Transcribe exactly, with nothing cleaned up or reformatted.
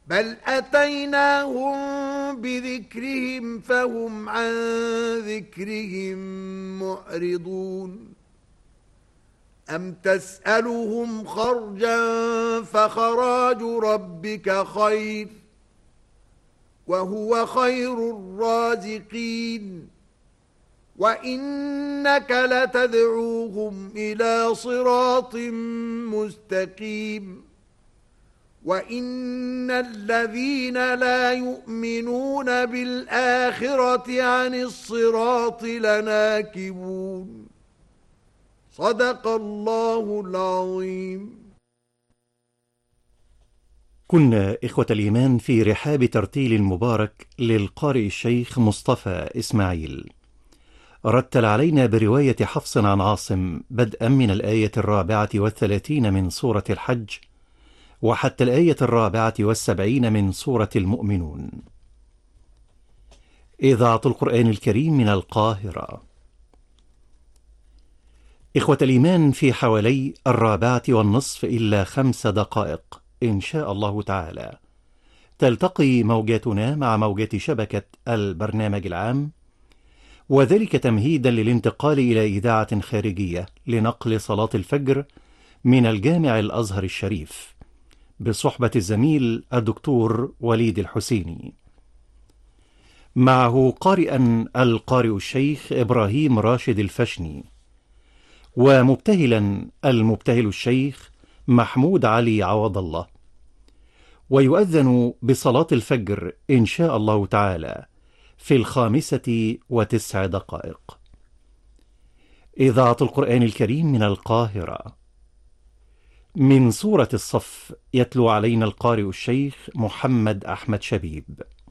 بل أتيناهم بذكرهم فهم عن ذكرهم معرضون أم تسألهم خرجا فخراج ربك خير وهو خير الرازقين وإنك لتدعوهم إلى صراط مستقيم وَإِنَّ الَّذِينَ لَا يُؤْمِنُونَ بِالْآخِرَةِ عَنِ الصِّرَاطِ لَنَاكِبُونَ صدق الله العظيم. كنا إخوة الإيمان في رحاب ترتيل مبارك للقارئ الشيخ مصطفى إسماعيل، رتل علينا برواية حفص عن عاصم بدءا من الآية الرابعة والثلاثين من سورة الحج وحتى الآية الرابعة والسبعين من سورة المؤمنون. إذاعة القرآن الكريم من القاهرة. إخوة الإيمان، في حوالي الرابعة والنصف إلا خمس دقائق إن شاء الله تعالى تلتقي موجاتنا مع موجات شبكة البرنامج العام، وذلك تمهيدا للانتقال إلى إذاعة خارجية لنقل صلاة الفجر من الجامع الأزهر الشريف بصحبة الزميل الدكتور وليد الحسيني، معه قارئا القارئ الشيخ إبراهيم راشد الفشني، ومبتهلا المبتهل الشيخ محمود علي عوض الله، ويؤذن بصلاة الفجر إن شاء الله تعالى في الخامسة وتسع دقائق. إذاعة القرآن الكريم من القاهرة. من سورة الصف يتلو علينا القارئ الشيخ محمد أحمد شبيب.